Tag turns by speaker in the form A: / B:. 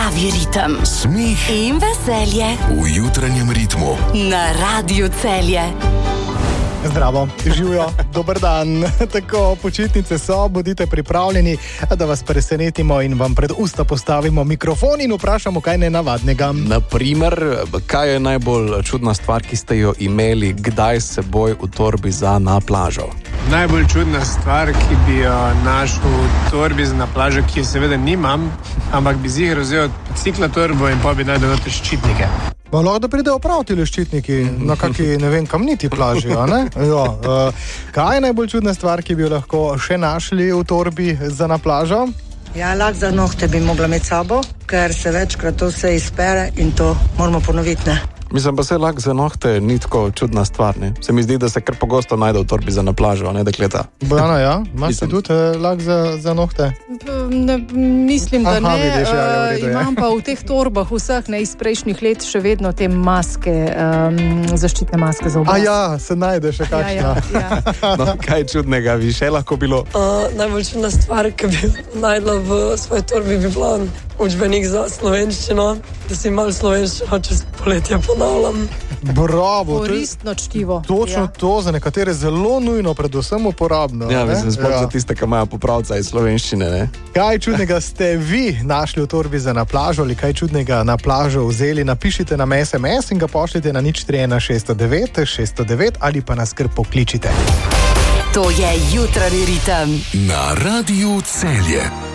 A: Pravi ritem.
B: Smeh
A: in veselje
B: v jutranjem ritmu.
A: Na Radiu Celje.
C: Zdravo, živijo, dober dan. Tako, počitnice so, bodite pripravljeni, da vas presenetimo in vam pred usta postavimo mikrofon in vprašamo kaj nenavadnega.
D: Naprimer, kaj je najbolj čudna stvar, ki ste jo imeli kdaj s seboj v torbi za na plažo?
E: Najbolj čudna stvar, ki bi jo našel v torbi za na plažo, ki jo seveda nimam, ampak bi ziher vzel bicikla torbo in pa bi najdel noter ščitnike.
C: Lahko da pridejo prav ti ščitniki na kaki, ne vem, kamniti plaži, a ne? Kaj je najbolj čudna stvar, ki bi jo lahko še našli v torbi za na plažo?
F: Ja, lak za nohte bi mogla imeti sabo, ker se večkrat to vse izpere in to moramo ponoviti, ne?
D: Mislim pa se lak za nohte ni tako čudna stvar, ne? Se mi zdi, da se kar pogosto najde v torbi za na plažo, ne dekleta.
C: Bojana, ja? Imaš ti tudi lak za nohte?
G: Ne, mislim, da ne.
C: Vidiš, ja, v redu,
G: imam pa v teh torbah vseh iz prejšnjih let še vedno te maske, zaščitne maske za obraz.
C: A ja, se najde še kakšna.
G: Ja.
D: No, kaj čudnega bi še lahko bilo?
H: Najbolj čudna stvar, ki bi najdla v svoji torbi, bi bila učbenik za slovenščino, da si malo slovenščino čez poletje ponavljam.
C: Bravo.
G: Koristno čtivo.
C: Točno to, za nekatere zelo nujno, predvsem uporabno.
D: Ja, mislim, sploh za tiste, ki imajo popravca iz slovenščine, ne?
C: Kaj čudnega ste vi našli v torbi za na plažo ali kaj čudnega na plažo vzeli, napišite nam SMS in ga pošljite na 031 609 ali pa nas kar pokličite.
A: To je jutranji ritem.
B: Na Radiu Celje.